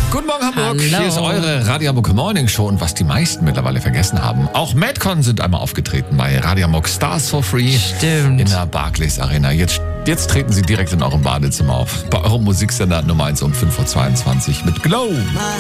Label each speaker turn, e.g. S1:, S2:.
S1: Guten Morgen, Hamburg.
S2: Hallo.
S1: Hier ist eure Radio Hamburg Morning Show. Und was die meisten mittlerweile vergessen haben, auch Madcon sind einmal aufgetreten bei Radio Hamburg Stars for Free.
S2: Stimmt.
S1: In der Barclays Arena. Jetzt treten sie direkt in eurem Badezimmer auf. Bei eurem Musiksender Nummer 1 um 5.22 Uhr mit Glow.